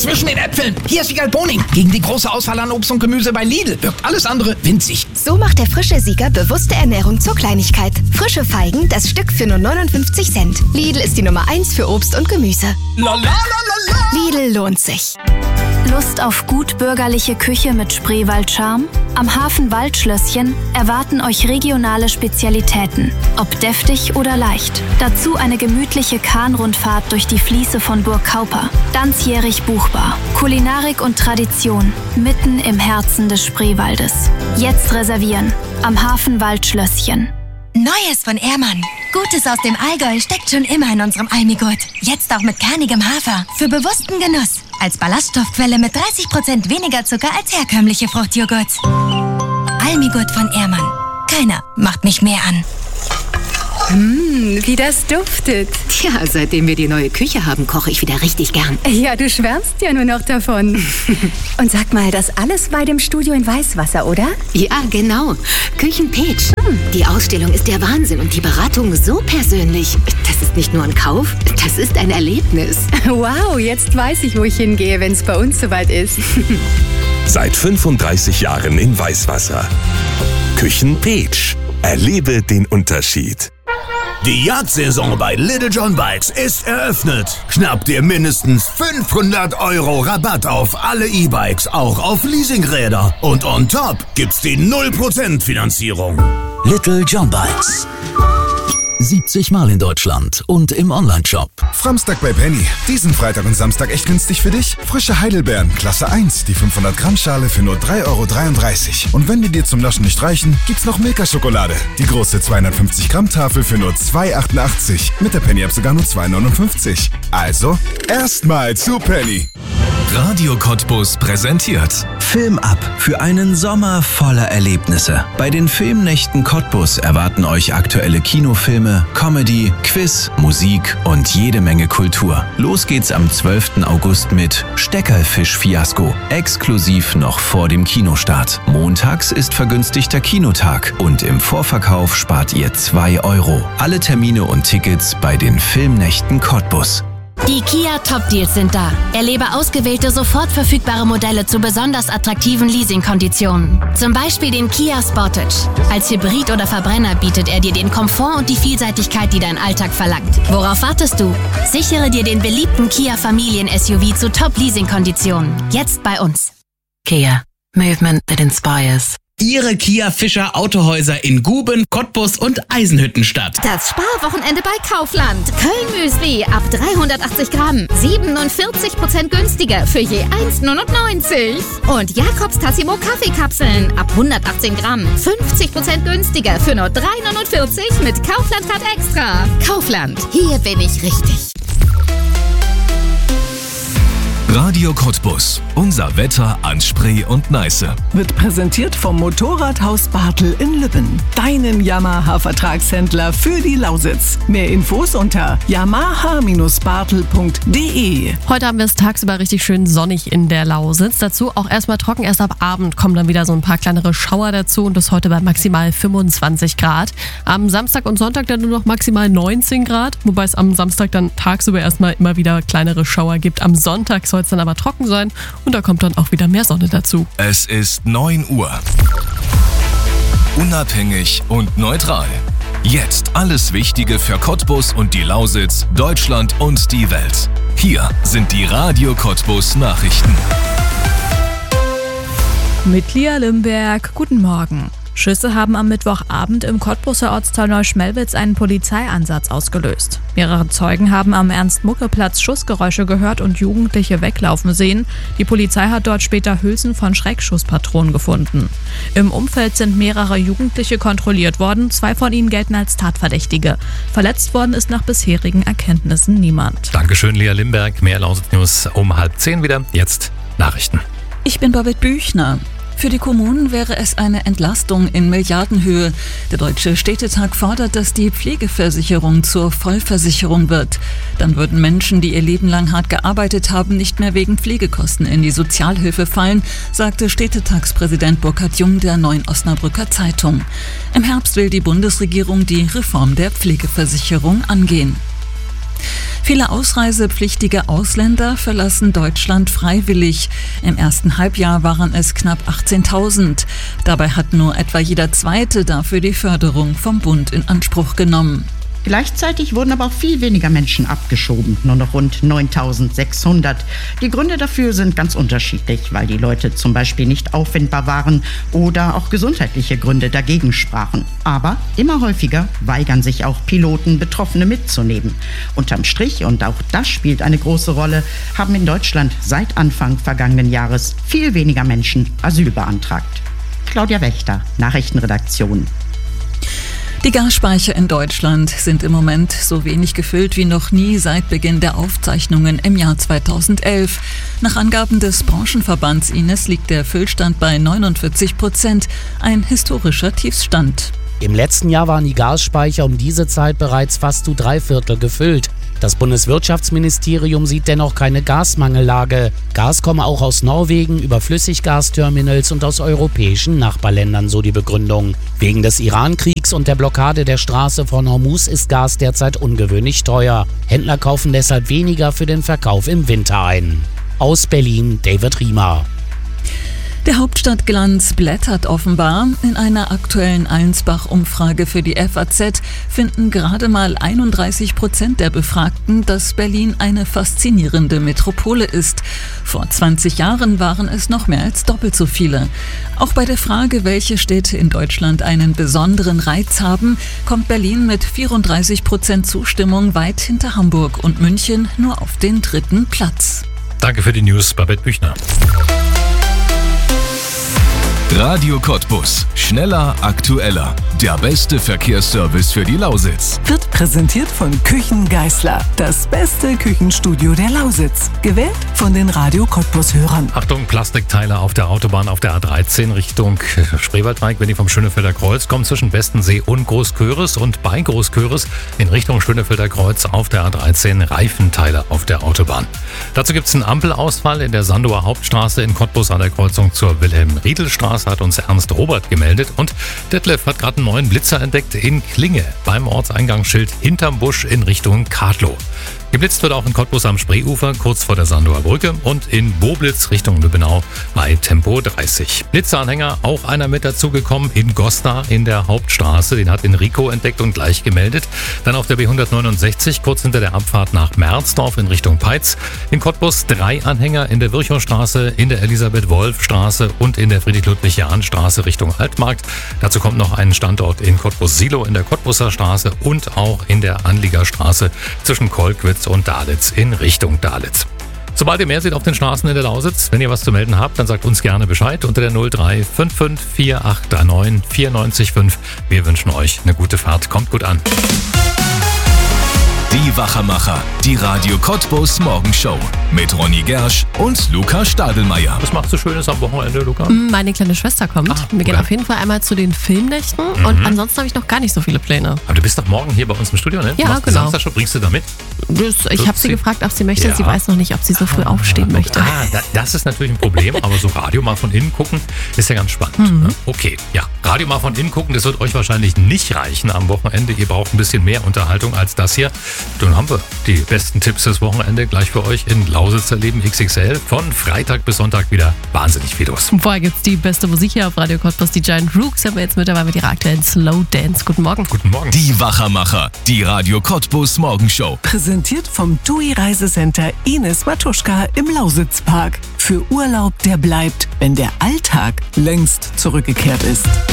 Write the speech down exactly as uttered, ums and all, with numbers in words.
zwischen den Äpfeln. Hier ist Siegerl Boning. Gegen die große Auswahl an Obst und Gemüse bei Lidl wirkt alles andere winzig. So macht der frische Sieger bewusste Ernährung zur Kleinigkeit. Frische Feigen, das Stück für nur neunundfünfzig Cent. Lidl ist die Nummer eins für Obst und Gemüse. La, la, la, la, la. Lidl lohnt sich. Lust auf gut bürgerliche Küche mit Spreewald-Charme? Am Hafen Waldschlösschen erwarten euch regionale Spezialitäten, ob deftig oder leicht. Dazu eine gemütliche Kahnrundfahrt durch die Fließe von Burg Kauper. Ganzjährig buchbar. Kulinarik und Tradition mitten im Herzen des Spreewaldes. Jetzt reservieren am Hafen Waldschlösschen. Neues von Ehrmann. Gutes aus dem Allgäu steckt schon immer in unserem Almigurt. Jetzt auch mit kernigem Hafer. Für bewussten Genuss. Als Ballaststoffquelle mit dreißig Prozent weniger Zucker als herkömmliche Fruchtjoghurts. Almigurt von Ehrmann. Keiner macht mich mehr an. Mmh, wie das duftet. Tja, seitdem wir die neue Küche haben, koche ich wieder richtig gern. Ja, du schwärmst ja nur noch davon. Und sag mal, das alles bei dem Studio in Weißwasser, oder? Ja, genau. Küchenpeach. Hm. Die Ausstellung ist der Wahnsinn und die Beratung so persönlich. Das ist nicht nur ein Kauf, das ist ein Erlebnis. Wow, jetzt weiß ich, wo ich hingehe, wenn es bei uns soweit ist. Seit fünfunddreißig Jahren in Weißwasser. Küchenpeach. Erlebe den Unterschied. Die Jagdsaison bei Little John Bikes ist eröffnet. Schnapp dir mindestens fünfhundert Euro Rabatt auf alle E-Bikes, auch auf Leasingräder. Und on top gibt's die null Prozent Finanzierung. Little John Bikes. siebzig Mal in Deutschland und im Onlineshop. Framstag bei Penny. Diesen Freitag und Samstag echt günstig für dich? Frische Heidelbeeren, Klasse eins, die fünfhundert Gramm Schale für nur drei Euro dreiunddreißig. Und wenn die dir zum Naschen nicht reichen, gibt's noch Milka-Schokolade. Die große zweihundertfünfzig Gramm Tafel für nur zwei Euro achtundachtzig. Mit der Penny-App sogar nur zwei Euro neunundfünfzig. Also, erstmal zu Penny. Radio Cottbus präsentiert Film ab für einen Sommer voller Erlebnisse. Bei den Filmnächten Cottbus erwarten euch aktuelle Kinofilme, Comedy, Quiz, Musik und jede Menge Kultur. Los geht's am zwölften August mit Steckerfisch-Fiasko. Exklusiv noch vor dem Kinostart. Montags ist vergünstigter Kinotag und im Vorverkauf spart ihr zwei Euro. Alle Termine und Tickets bei den Filmnächten Cottbus. Die Kia Top Deals sind da. Erlebe ausgewählte sofort verfügbare Modelle zu besonders attraktiven Leasingkonditionen. Zum Beispiel den Kia Sportage. Als Hybrid oder Verbrenner bietet er dir den Komfort und die Vielseitigkeit, die dein Alltag verlangt. Worauf wartest du? Sichere dir den beliebten Kia Familien-S U V zu Top-Leasing-Konditionen. Jetzt bei uns. Kia. Movement that inspires. Ihre Kia Fischer Autohäuser in Guben, Cottbus und Eisenhüttenstadt. Das Sparwochenende bei Kaufland. Köln-Müsli ab dreihundertachtzig Gramm. siebenundvierzig Prozent günstiger für je eins neunundneunzig. Und Jakobs Tassimo Kaffeekapseln ab hundertachtzehn Gramm. fünfzig Prozent günstiger für nur drei neunundvierzig mit Kaufland Card Extra. Kaufland. Hier bin ich richtig. Radio Cottbus. Unser Wetter an Spree und Neiße. Wird präsentiert vom Motorradhaus Bartel in Lübben. Deinem Yamaha-Vertragshändler für die Lausitz. Mehr Infos unter yamaha bartel punkt de. Heute haben wir es tagsüber richtig schön sonnig in der Lausitz. Dazu auch erstmal trocken. Erst ab Abend kommen dann wieder so ein paar kleinere Schauer dazu. Und das heute bei maximal fünfundzwanzig Grad. Am Samstag und Sonntag dann nur noch maximal neunzehn Grad. Wobei es am Samstag dann tagsüber erstmal immer wieder kleinere Schauer gibt. Am Sonntag soll es dann aber trocken sein und da kommt dann auch wieder mehr Sonne dazu. Es ist neun Uhr. Unabhängig und neutral. Jetzt alles Wichtige für Cottbus und die Lausitz, Deutschland und die Welt. Hier sind die Radio Cottbus Nachrichten. Mit Lia Limberg, guten Morgen. Schüsse haben am Mittwochabend im Cottbuser Ortsteil Neuschmelwitz einen Polizeieinsatz ausgelöst. Mehrere Zeugen haben am Ernst-Mucke-Platz Schussgeräusche gehört und Jugendliche weglaufen sehen. Die Polizei hat dort später Hülsen von Schreckschusspatronen gefunden. Im Umfeld sind mehrere Jugendliche kontrolliert worden, zwei von ihnen gelten als Tatverdächtige. Verletzt worden ist nach bisherigen Erkenntnissen niemand. Dankeschön, Lia Limberg. Mehr Lausitz News um halb zehn wieder. Jetzt Nachrichten. Ich bin Babette Büchner. Für die Kommunen wäre es eine Entlastung in Milliardenhöhe. Der Deutsche Städtetag fordert, dass die Pflegeversicherung zur Vollversicherung wird. Dann würden Menschen, die ihr Leben lang hart gearbeitet haben, nicht mehr wegen Pflegekosten in die Sozialhilfe fallen, sagte Städtetagspräsident Burkhard Jung der Neuen Osnabrücker Zeitung. Im Herbst will die Bundesregierung die Reform der Pflegeversicherung angehen. Viele ausreisepflichtige Ausländer verlassen Deutschland freiwillig. Im ersten Halbjahr waren es knapp achtzehntausend. Dabei hat nur etwa jeder Zweite dafür die Förderung vom Bund in Anspruch genommen. Gleichzeitig wurden aber auch viel weniger Menschen abgeschoben, nur noch rund neuntausendsechshundert. Die Gründe dafür sind ganz unterschiedlich, weil die Leute zum Beispiel nicht auffindbar waren oder auch gesundheitliche Gründe dagegen sprachen. Aber immer häufiger weigern sich auch Piloten, Betroffene mitzunehmen. Unterm Strich, und auch das spielt eine große Rolle, haben in Deutschland seit Anfang vergangenen Jahres viel weniger Menschen Asyl beantragt. Claudia Wächter, Nachrichtenredaktion. Die Gasspeicher in Deutschland sind im Moment so wenig gefüllt wie noch nie seit Beginn der Aufzeichnungen im Jahr zweitausendelf. Nach Angaben des Branchenverbands I N E S liegt der Füllstand bei neunundvierzig Prozent, ein historischer Tiefstand. Im letzten Jahr waren die Gasspeicher um diese Zeit bereits fast zu drei Viertel gefüllt. Das Bundeswirtschaftsministerium sieht dennoch keine Gasmangellage. Gas komme auch aus Norwegen, über Flüssiggasterminals und aus europäischen Nachbarländern, so die Begründung. Wegen des Iran-Kriegs und der Blockade der Straße von Hormuz ist Gas derzeit ungewöhnlich teuer. Händler kaufen deshalb weniger für den Verkauf im Winter ein. Aus Berlin, David Riemer. Der Hauptstadtglanz blättert offenbar. In einer aktuellen Allensbach-Umfrage für die F A Z finden gerade mal einunddreißig Prozent der Befragten, dass Berlin eine faszinierende Metropole ist. Vor zwanzig Jahren waren es noch mehr als doppelt so viele. Auch bei der Frage, welche Städte in Deutschland einen besonderen Reiz haben, kommt Berlin mit vierunddreißig Prozent Zustimmung weit hinter Hamburg und München nur auf den dritten Platz. Danke für die News, Babette Büchner. Radio Cottbus. Schneller, aktueller. Der beste Verkehrsservice für die Lausitz. Wird präsentiert von Küchen Geisler. Das beste Küchenstudio der Lausitz. Gewählt von den Radio Cottbus-Hörern. Achtung, Plastikteile auf der Autobahn auf der A dreizehn Richtung Spreewaldreieck, wenn ihr vom Schönefelder Kreuz kommt, zwischen Bestensee und Großköris, und bei Großköris in Richtung Schönefelder Kreuz auf der A dreizehn Reifenteile auf der Autobahn. Dazu gibt es einen Ampelausfall in der Sandower Hauptstraße in Cottbus an der Kreuzung zur Wilhelm-Riedel-Straße, hat uns Ernst Robert gemeldet, und Detlef hat gerade einen neuen Blitzer entdeckt in Klinge beim Ortseingangsschild hinterm Busch in Richtung Kadlow. Geblitzt wird auch in Cottbus am Spreeufer, kurz vor der Sandower Brücke, und in Boblitz Richtung Lübbenau bei Tempo dreißig. Blitzeranhänger, auch einer mit dazugekommen in Goslar in der Hauptstraße. Den hat Enrico entdeckt und gleich gemeldet. Dann auf der B hundertneunundsechzig, kurz hinter der Abfahrt nach Merzdorf in Richtung Peitz. In Cottbus drei Anhänger in der Virchowstraße, in der Elisabeth-Wolf-Straße und in der Friedrich-Ludwig-Jahn-Straße Richtung Altmarkt. Dazu kommt noch ein Standort in Cottbus-Silo in der Cottbuser Straße und auch in der Anliegerstraße zwischen Kolkwitz und Dalitz in Richtung Dalitz. Sobald ihr mehr seht auf den Straßen in der Lausitz, wenn ihr was zu melden habt, dann sagt uns gerne Bescheid unter der null drei fünf fünf vier acht drei neun vier neun fünf. Wir wünschen euch eine gute Fahrt. Kommt gut an. Die Wachermacher, die Radio Cottbus Morgenshow mit Ronny Gersch und Luca Stadelmeier. Was machst du Schönes am Wochenende, Luca? Meine kleine Schwester kommt. Ah, Wir gehen auf jeden Fall einmal zu den Filmnächten, mhm. und ansonsten habe ich noch gar nicht so viele Pläne. Aber du bist doch morgen hier bei uns im Studio, ne? Ja, Machst genau. Samstag schon, bringst du da mit? Das, ich habe sie gefragt, ob sie möchte. Ja. Sie weiß noch nicht, ob sie so früh aufstehen möchte. Ah, da, das ist natürlich ein Problem, aber so Radio mal von innen gucken ist ja ganz spannend. Mhm. Ne? Okay, ja, Radio mal von innen gucken, das wird euch wahrscheinlich nicht reichen am Wochenende. Ihr braucht ein bisschen mehr Unterhaltung als das hier. Dann haben wir die besten Tipps des Wochenende gleich für euch in Lausitzer Leben X X L. Von Freitag bis Sonntag wieder wahnsinnig viel los. Vorher gibt's die beste Musik hier auf Radio Cottbus. Die Giant Rooks haben wir jetzt mit dabei mit ihrer aktuellen Slow Dance. Guten Morgen. Guten Morgen. Die Wachermacher, die Radio Cottbus Morgenshow. Präsentiert vom T U I Reisecenter Ines Matuschka im Lausitzpark. Für Urlaub, der bleibt, wenn der Alltag längst zurückgekehrt ist.